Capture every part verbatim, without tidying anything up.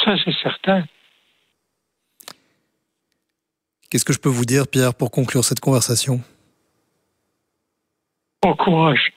Ça, c'est certain. Qu'est-ce que je peux vous dire, Pierre, pour conclure cette conversation? Bon courage.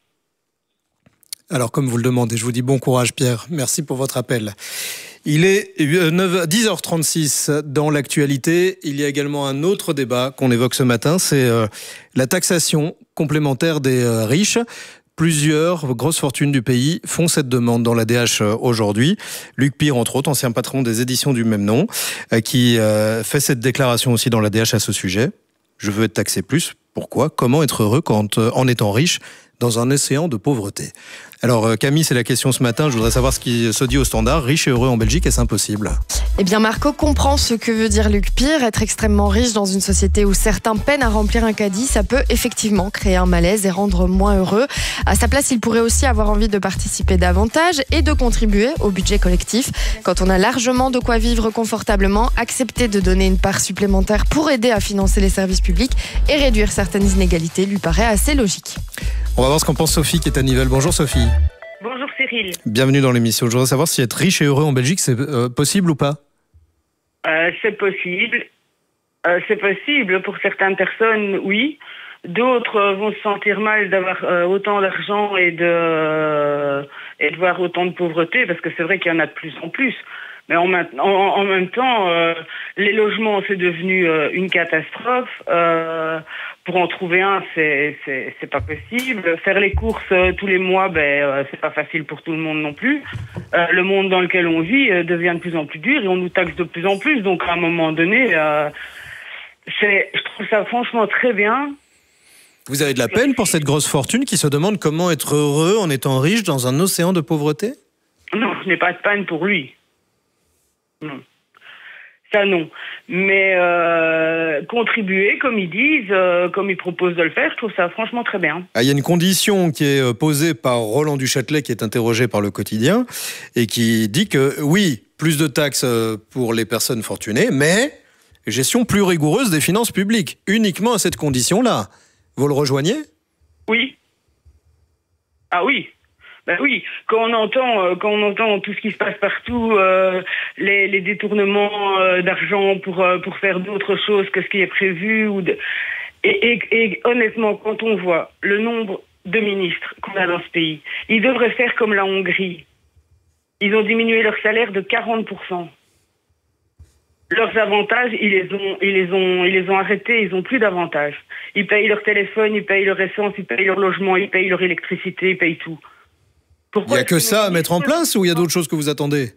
Alors, comme vous le demandez, je vous dis bon courage, Pierre. Merci pour votre appel. Il est dix heures trente-six dans l'actualité. Il y a également un autre débat qu'on évoque ce matin, c'est euh, la taxation complémentaire des euh, riches. Plusieurs grosses fortunes du pays font cette demande dans l'A D H aujourd'hui. Luc Pire, entre autres, ancien patron des éditions du même nom, euh, qui euh, fait cette déclaration aussi dans l'A D H à ce sujet. Je veux être taxé plus. Pourquoi? Comment être heureux quand, euh, en étant riche dans un océan de pauvreté? Alors Camille, c'est la question ce matin. Je voudrais savoir ce qui se dit au standard. Riche et heureux en Belgique, est-ce impossible? Eh bien Marco comprend ce que veut dire Luc Pire. Être extrêmement riche dans une société où certains peinent à remplir un caddie, ça peut effectivement créer un malaise et rendre moins heureux. À sa place, il pourrait aussi avoir envie de participer davantage et de contribuer au budget collectif. Quand on a largement de quoi vivre confortablement, accepter de donner une part supplémentaire pour aider à financer les services publics et réduire certaines inégalités lui paraît assez logique. On va voir ce qu'en pense Sophie qui est à Nivelles. Bonjour Sophie. Bonjour Cyril. Bienvenue dans l'émission. Je voudrais savoir si être riche et heureux en Belgique, c'est euh, possible ou pas? euh, C'est possible. Euh, c'est possible pour certaines personnes, oui. D'autres euh, vont se sentir mal d'avoir euh, autant d'argent et de, euh, et de voir autant de pauvreté, parce que c'est vrai qu'il y en a de plus en plus. Mais en, en, en même temps, euh, les logements, c'est devenu euh, une catastrophe. Euh, pour en trouver un, c'est, c'est, c'est pas possible. Faire les courses euh, tous les mois, ben, euh, c'est pas facile pour tout le monde non plus. Euh, le monde dans lequel on vit euh, devient de plus en plus dur et on nous taxe de plus en plus. Donc, à un moment donné, euh, c'est, je trouve ça franchement très bien. Vous avez de la peine pour cette grosse fortune qui se demande comment être heureux en étant riche dans un océan de pauvreté? Non, je n'ai pas de peine pour lui. Non. Ça, non. Mais euh, contribuer, comme ils disent, euh, comme ils proposent de le faire, je trouve ça franchement très bien. Ah, il y a une condition qui est posée par Roland Duchâtelet, qui est interrogé par Le Quotidien, et qui dit que, oui, plus de taxes pour les personnes fortunées, mais gestion plus rigoureuse des finances publiques. Uniquement à cette condition-là. Vous le rejoignez? Oui. Ah oui. Ben oui, quand on entend, euh, quand on entend tout ce qui se passe partout, euh, les, les détournements euh, d'argent pour euh, pour faire d'autres choses que ce qui est prévu, ou de... et, et, et honnêtement, quand on voit le nombre de ministres qu'on a dans ce pays, ils devraient faire comme la Hongrie. Ils ont diminué leur salaire de quarante pour cent. Leurs avantages, ils les ont, ils les ont, ils les ont arrêtés. Ils ont plus d'avantages. Ils payent leur téléphone, ils payent leur essence, ils payent leur logement, ils payent leur électricité, ils payent tout. Pourquoi il n'y a que ça à mettre en place ou il y a d'autres choses que vous attendez?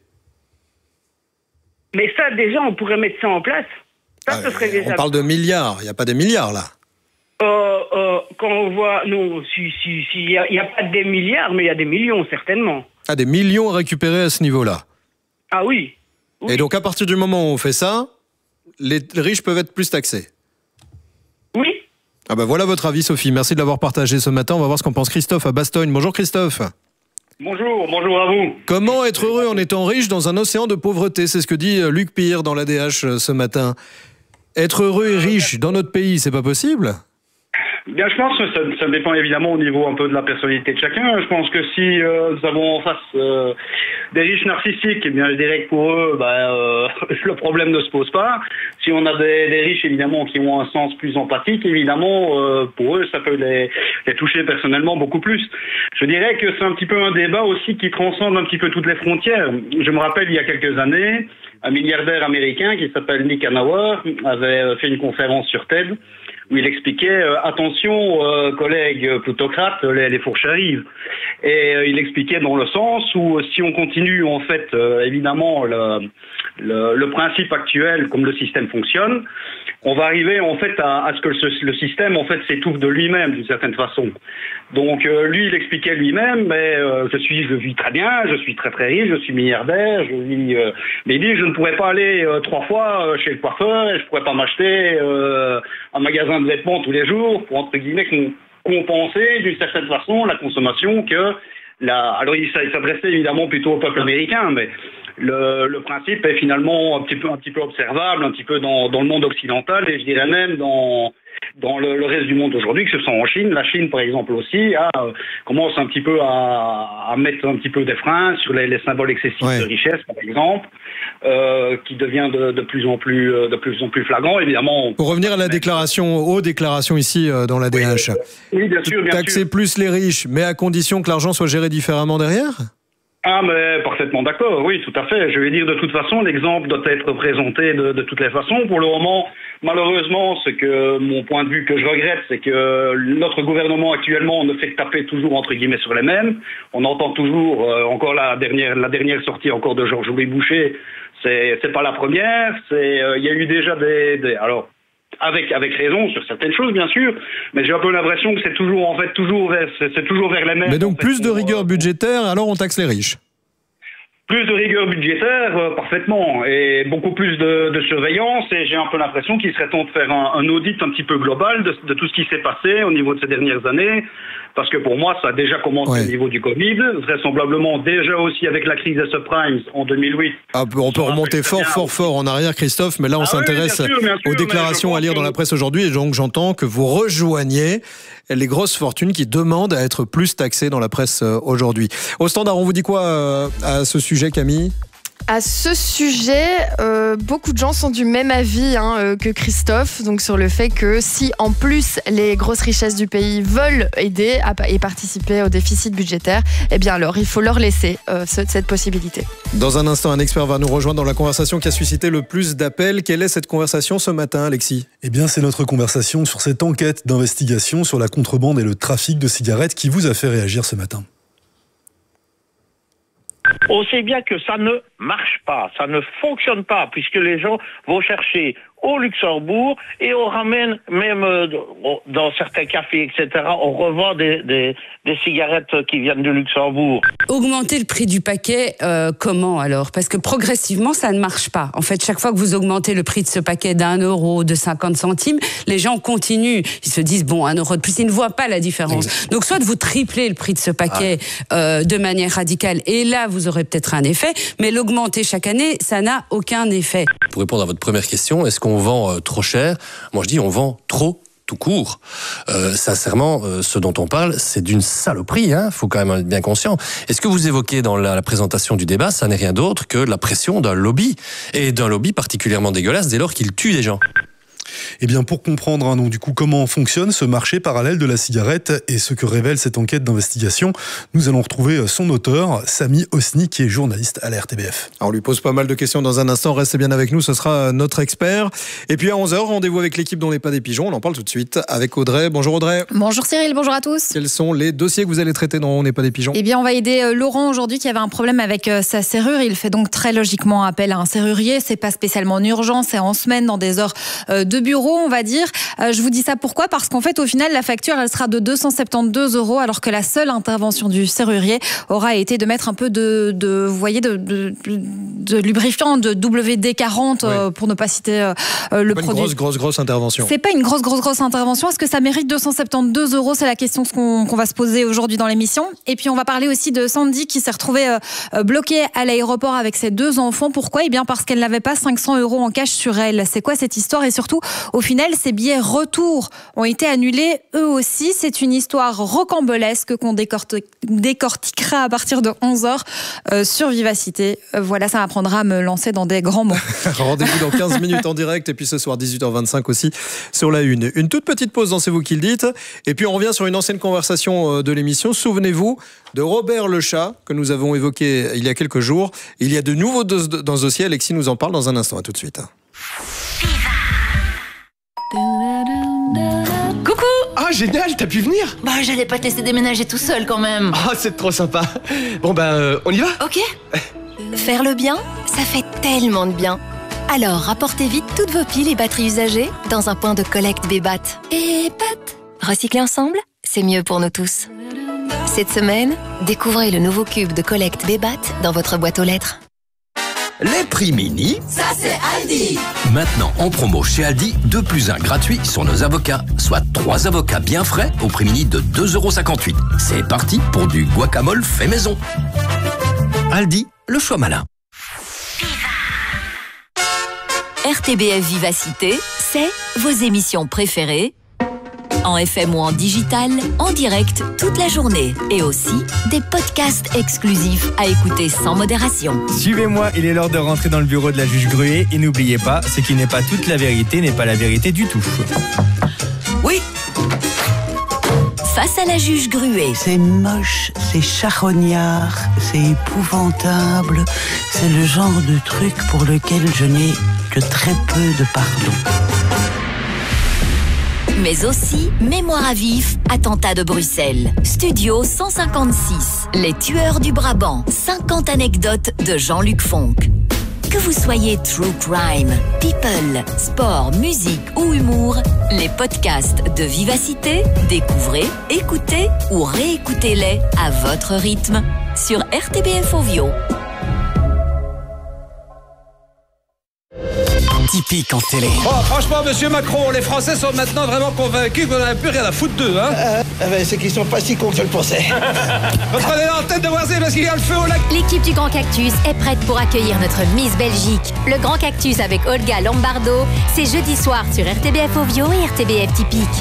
Mais ça, déjà, on pourrait mettre ça en place. Ça, ah, ce serait déjà... On parle de milliards, il n'y a pas des milliards là. Euh, euh, quand on voit... Non, si, si, si, il n'y a, a pas des milliards, mais il y a des millions, certainement. Ah, des millions à récupérer à ce niveau-là? Ah oui. oui. Et donc, à partir du moment où on fait ça, les riches peuvent être plus taxés? Oui. Ah ben voilà votre avis, Sophie. Merci de l'avoir partagé ce matin. On va voir ce qu'en pense Christophe à Bastogne. Bonjour Christophe. Bonjour, bonjour à vous. Comment être heureux en étant riche dans un océan de pauvreté? C'est ce que dit Luc Pire dans l'A D H ce matin. Être heureux et riche dans notre pays, c'est pas possible? Bien, je pense que ça, ça dépend évidemment au niveau un peu de la personnalité de chacun. Je pense que si euh, nous avons en face euh, des riches narcissiques, eh bien, je dirais que pour eux, bah, euh, le problème ne se pose pas. Si on a des, des riches, évidemment, qui ont un sens plus empathique, évidemment, euh, pour eux, ça peut les, les toucher personnellement beaucoup plus. Je dirais que c'est un petit peu un débat aussi qui transcende un petit peu toutes les frontières. Je me rappelle, il y a quelques années, un milliardaire américain qui s'appelle Nick Hanauer avait fait une conférence sur TED où il expliquait euh, attention euh, collègues plutocrates, les, les fourches arrivent. Et euh, il expliquait dans le sens où si on continue en fait euh, évidemment le, le, le principe actuel comme le système fonctionne, on va arriver en fait à, à ce que le, le système en fait s'étouffe de lui-même d'une certaine façon. Donc euh, lui il expliquait lui-même, mais euh, je suis je vis très bien, je suis très très riche, je suis milliardaire, je vis. Euh, mais il dit je ne pourrais pas aller euh, trois fois euh, chez le coiffeur et je pourrais pas m'acheter euh, un magasin de vêtements tous les jours pour entre guillemets compenser d'une certaine façon la consommation que la. Alors il s'adressait évidemment plutôt au peuple américain, mais le, le principe est finalement un petit peu un petit peu observable, un petit peu dans, dans le monde occidental et je dirais même dans dans le, le reste du monde aujourd'hui, que ce soit en Chine. La Chine, par exemple, aussi, a, euh, commence un petit peu à, à mettre un petit peu des freins sur les, les symboles excessifs ouais. de richesse, par exemple. euh, qui devient de, de plus en plus euh, de plus en plus flagrant. Évidemment. Pour revenir à la déclaration, aux déclarations ici euh, dans l'A D H. Oui, oui, bien sûr, bien Taxer sûr. plus les riches, mais à condition que l'argent soit géré différemment derrière. Ah, mais parfaitement d'accord, oui, tout à fait. Je vais dire, de toute façon, l'exemple doit être présenté de, de toutes les façons. Pour le moment, malheureusement, ce que mon point de vue que je regrette, c'est que notre gouvernement actuellement ne fait que taper toujours entre guillemets sur les mêmes. On entend toujours, euh, encore la dernière, la dernière sortie encore de Georges-Louis Boucher, c'est, c'est pas la première. C'est, il euh, y a eu déjà des, des alors. Avec, avec raison sur certaines choses, bien sûr, mais j'ai un peu l'impression que c'est toujours, en fait, toujours vers, c'est, c'est toujours vers les mêmes. Mais donc en fait, plus de pour, rigueur euh, budgétaire, alors on taxe les riches. Plus de rigueur budgétaire, euh, parfaitement, et beaucoup plus de, de surveillance, et j'ai un peu l'impression qu'il serait temps de faire un, un audit un petit peu global de, de tout ce qui s'est passé au niveau de ces dernières années, parce que pour moi, ça a déjà commencé Ouais. au niveau du Covid, vraisemblablement déjà aussi avec la crise des subprimes en deux mille huit. Ah, on peut remonter fort, bien. fort, fort en arrière, Christophe, mais là on Ah oui, s'intéresse bien sûr, bien sûr, aux mais déclarations je à lire pense dans la que- presse aujourd'hui, et donc j'entends que vous rejoignez les grosses fortunes qui demandent à être plus taxées dans la presse euh, aujourd'hui. Au standard, on vous dit quoi euh, à ce sujet, Camille ? À ce sujet, euh, beaucoup de gens sont du même avis hein, euh, que Christophe, donc sur le fait que si en plus les grosses richesses du pays veulent aider à, et participer au déficit budgétaire, eh bien alors il faut leur laisser euh, ce, cette possibilité. Dans un instant, un expert va nous rejoindre dans la conversation qui a suscité le plus d'appels. Quelle est cette conversation ce matin, Alexis ? Eh bien, c'est notre conversation sur cette enquête d'investigation sur la contrebande et le trafic de cigarettes qui vous a fait réagir ce matin. On sait bien que ça ne marche pas, ça ne fonctionne pas, puisque les gens vont chercher au Luxembourg et on ramène même euh, dans certains cafés, et cetera, on revend des, des, des cigarettes qui viennent du Luxembourg. Augmenter le prix du paquet, euh, comment alors ? Parce que progressivement, ça ne marche pas. En fait, chaque fois que vous augmentez le prix de ce paquet d'un euro, de cinquante centimes, les gens continuent. Ils se disent, bon, un euro de plus, ils ne voient pas la différence. Exact. Donc, soit vous triplez le prix de ce paquet ah. euh, de manière radicale, et là, vous aurez peut-être un effet, mais l'augmenter chaque année, ça n'a aucun effet. Pour répondre à votre première question, est-ce qu'on vend euh, trop cher ? Moi, je dis, on vend trop tout court. Euh, sincèrement, euh, ce dont on parle, c'est d'une saloperie, hein, faut quand même être bien conscient. Et ce que vous évoquez dans la, la présentation du débat, ça n'est rien d'autre que la pression d'un lobby, et d'un lobby particulièrement dégueulasse dès lors qu'il tue des gens. Eh bien, pour comprendre hein, donc, du coup, comment fonctionne ce marché parallèle de la cigarette et ce que révèle cette enquête d'investigation, nous allons retrouver son auteur, Samy Hosni, qui est journaliste à la R T B F. Alors, on lui pose pas mal de questions dans un instant. Restez bien avec nous, ce sera notre expert. Et puis à onze heures, rendez-vous avec l'équipe dont n'est pas des pigeons. On en parle tout de suite avec Audrey. Bonjour Audrey. Bonjour Cyril, bonjour à tous. Quels sont les dossiers que vous allez traiter dans On n'est pas des pigeons ? Eh bien, on va aider euh, Laurent aujourd'hui qui avait un problème avec euh, sa serrure. Il fait donc très logiquement appel à un serrurier. C'est pas spécialement en urgence, c'est en semaine, dans des heures euh, de bureau, on va dire. Euh, je vous dis ça pourquoi ? Parce qu'en fait, au final, la facture, elle sera de deux cent soixante-douze euros, alors que la seule intervention du serrurier aura été de mettre un peu de, de vous voyez, de, de, de lubrifiant, de W D quarante, euh, oui. pour ne pas citer euh, le pas produit. Une grosse, grosse, grosse intervention. C'est pas une grosse, grosse, grosse intervention. Est-ce que ça mérite deux cent soixante-douze euros ? C'est la question qu'on, qu'on va se poser aujourd'hui dans l'émission. Et puis, on va parler aussi de Sandy qui s'est retrouvée euh, bloquée à l'aéroport avec ses deux enfants. Pourquoi ? Eh bien, parce qu'elle n'avait pas cinq cents euros en cash sur elle. C'est quoi cette histoire ? Et surtout, au final, ces billets retour ont été annulés eux aussi. C'est une histoire rocambolesque qu'on décortiquera à partir de onze heures euh, sur Vivacité. Euh, voilà, ça m'apprendra à me lancer dans des grands mots. Rendez-vous dans quinze minutes en direct et puis ce soir dix-huit heures vingt-cinq aussi sur la une. Une toute petite pause dans C'est vous qui le dites et puis on revient sur une ancienne conversation de l'émission. Souvenez-vous de Robert le chat que nous avons évoqué il y a quelques jours. Il y a de nouveaux dos dans ce dossier. Alexis nous en parle dans un instant. À tout de suite. Coucou! Ah génial, t'as pu venir? Bah j'allais pas te laisser déménager tout seul quand même. Ah c'est trop sympa. Bon bah euh, on y va? Ok. Faire le bien, ça fait tellement de bien. Alors rapportez vite toutes vos piles et batteries usagées dans un point de collecte Bébat. Et Bat. Recycler ensemble, c'est mieux pour nous tous. Cette semaine, découvrez le nouveau cube de collecte Bébat dans votre boîte aux lettres. Les prix mini, ça c'est Aldi. Maintenant en promo chez Aldi, deux plus un gratuit sur nos avocats, soit trois avocats bien frais au prix mini de deux euros cinquante-huit. C'est parti pour du guacamole fait maison. Aldi, le choix malin. R T B F Vivacité, c'est vos émissions préférées en F M ou en digital, en direct toute la journée. Et aussi des podcasts exclusifs à écouter sans modération. Suivez-moi, il est l'heure de rentrer dans le bureau de la juge Gruet. Et n'oubliez pas, ce qui n'est pas toute la vérité n'est pas la vérité du tout. Oui. Face à la juge Gruet. C'est moche, c'est charognard, c'est épouvantable. C'est le genre de truc pour lequel je n'ai que très peu de pardon. Mais aussi Mémoire à vif, attentat de Bruxelles. Studio cent cinquante-six, Les tueurs du Brabant. cinquante anecdotes de Jean-Luc Fonck. Que vous soyez true crime, people, sport, musique ou humour, les podcasts de Vivacité, découvrez, écoutez ou réécoutez-les à votre rythme sur R T B F Ovio. Typique en télé. Oh, franchement, monsieur Macron, les Français sont maintenant vraiment convaincus qu'on n'a plus rien à foutre d'eux, hein. Euh, euh, c'est qu'ils sont pas si cons que je le pensais. Reprenez l'antenne de Voisé parce qu'il y a le feu au lac. L'équipe du Grand Cactus est prête pour accueillir notre Miss Belgique. Le Grand Cactus avec Olga Lombardo, c'est jeudi soir sur R T B F Ovio et R T B F Typique.